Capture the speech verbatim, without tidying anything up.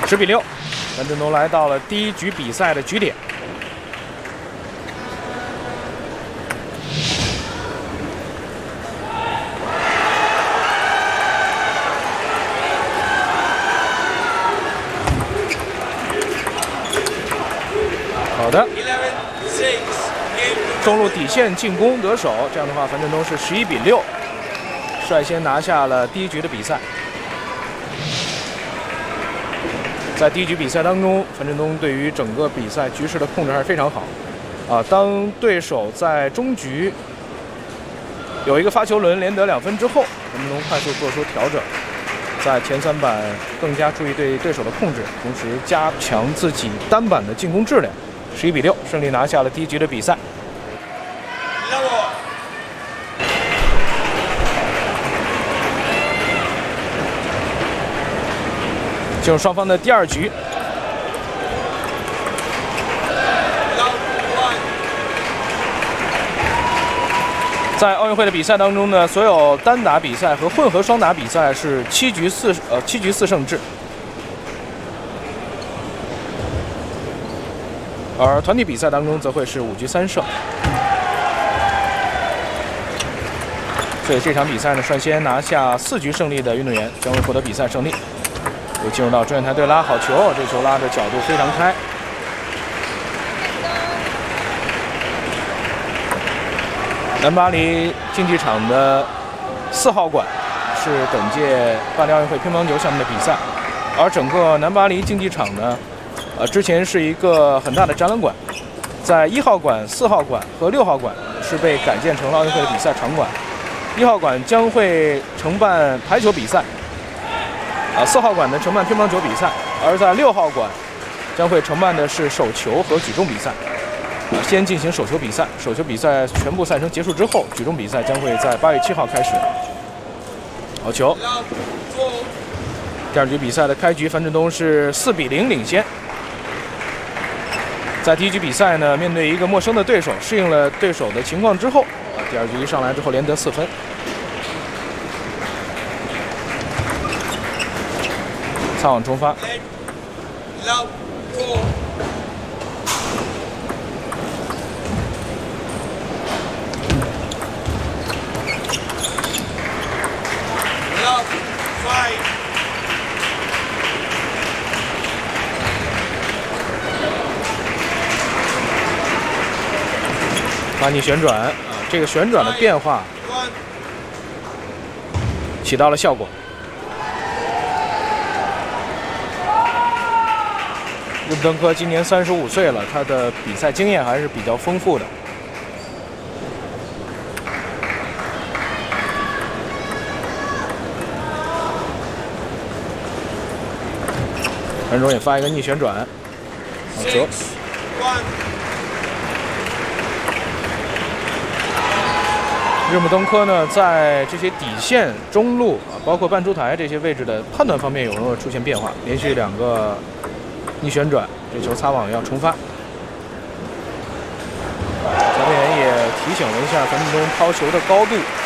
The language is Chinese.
十比六，樊振东来到了第一局比赛的局点。好的，中路底线进攻得手，这样的话，樊振东是十一比六，率先拿下了第一局的比赛。在第一局比赛当中，樊振东对于整个比赛局势的控制还是非常好。啊，当对手在中局有一个发球轮连得两分之后，樊振东快速做出调整，在前三板更加注意对对手的控制，同时加强自己单板的进攻质量。十一比六，顺利拿下了第一局的比赛。进入双方的第二局。在奥运会的比赛当中呢，所有单打比赛和混合双打比赛是七局四呃七局四胜制。而团体比赛当中则会是五局三胜，所以这场比赛呢，率先拿下四局胜利的运动员将会获得比赛胜利。又进入到中远台对拉，好球，这球拉的角度非常开。南巴黎竞技场的四号馆是本届巴黎奥运会乒乓球项目的比赛，而整个南巴黎竞技场呢。呃，之前是一个很大的展览馆，在一号馆、四号馆和六号馆是被改建成了奥运会的比赛场馆。一号馆将会承办排球比赛，呃，四号馆呢承办乒乓球比赛，而在六号馆将会承办的是手球和举重比赛。呃，先进行手球比赛，手球比赛全部赛程结束之后，举重比赛将会在八月七号开始。好球！第二局比赛的开局，樊振东是四比零领先。在第一局比赛呢，面对一个陌生的对手，适应了对手的情况之后，啊，第二局一上来之后连得四分。擦网冲发。发逆旋转啊，这个旋转的变化起到了效果。日布登科今年三十五岁了，他的比赛经验还是比较丰富的。樊振东也发一个逆旋转，好球。日木登科呢，在这些底线、中路啊，包括半出台这些位置的判断方面有没有出现变化？连续两个逆旋转，这球擦网要重发。裁判员也提醒了一下樊振东抛球的高度。